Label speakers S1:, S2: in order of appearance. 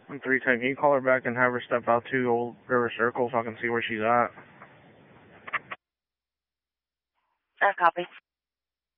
S1: I'm 3 type. Can you call her back and have her step out to Old River Circle so I can see where she's at?
S2: Copy.